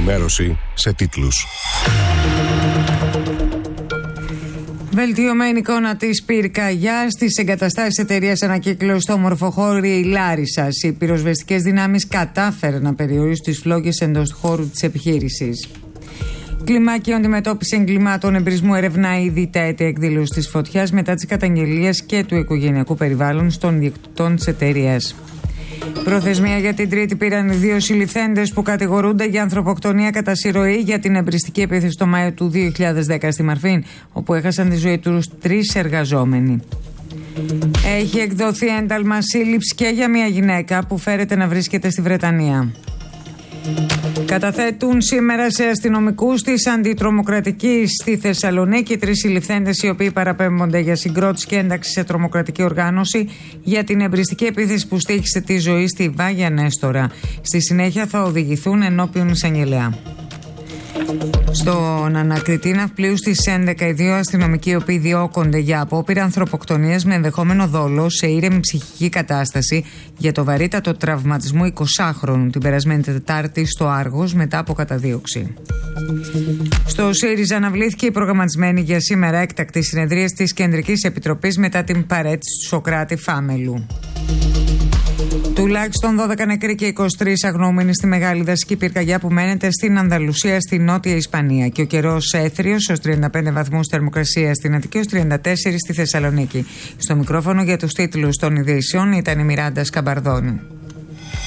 ενημέρωση σε τίτλους. Βελτιωμένη εικόνα της πυρκαγιάς στις εγκαταστάσεις εταιρείας ανακύκλωσης στο Μορφοχώρι Λάρισσας. Οι πυροσβεστικές δυνάμεις κατάφεραν να περιορίσουν τις φλόγες εντός του χώρου της επιχείρησης. Κλιμάκιο αντιμετώπιση εγκλημάτων εμπρισμού ερευνά ήδη τα αίτια εκδήλωσης της φωτιάς μετά τις καταγγελίες και του οικογενειακού περιβάλλοντος των διοκτητών της εταιρείας. Προθεσμία για την Τρίτη πήραν οι 2 συλληφθέντες που κατηγορούνται για ανθρωποκτονία κατά συρροή για την εμπριστική επίθεση το Μάιο του 2010 στη Μαρφίν, όπου έχασαν τη ζωή τους 3 εργαζόμενοι. Έχει εκδοθεί ένταλμα σύλληψη και για μια γυναίκα που φέρεται να βρίσκεται στη Βρετανία. Καταθέτουν σήμερα σε αστυνομικούς της αντιτρομοκρατικής στη Θεσσαλονίκη 3 συλληφθέντες οι οποίοι παραπέμπονται για συγκρότηση και ένταξη σε τρομοκρατική οργάνωση για την εμπριστική επίθεση που στοίχησε τη ζωή στη Βάγια Νέστορα. Στη συνέχεια θα οδηγηθούν ενώπιον εισαγγελέα. Στον ανακριτή ναυπλίου στις 11 οι 2 αστυνομικοί οι οποίοι διώκονται για απόπειρα ανθρωποκτονίας με ενδεχόμενο δόλο σε ήρεμη ψυχική κατάσταση για το βαρύτατο τραυματισμό 20χρονου την περασμένη Τετάρτη στο Άργος μετά από καταδίωξη. Στο ΣΥΡΙΖΑ αναβλήθηκε η προγραμματισμένη για σήμερα έκτακτη συνεδρίαση της Κεντρικής Επιτροπής μετά την παραίτηση του Σωκράτη Φάμελου. Τουλάχιστον 12 νεκροί και 23 αγνοούμενοι στη μεγάλη δασική πυρκαγιά που μένεται στην Ανδαλουσία στη Νότια Ισπανία. Και ο καιρός έθριος ως 35 βαθμούς θερμοκρασία στην Αττική, ως 34 στη Θεσσαλονίκη. Στο μικρόφωνο για τους τίτλους των ειδήσεων ήταν η Μιράντα Σκαμπαρδόνη.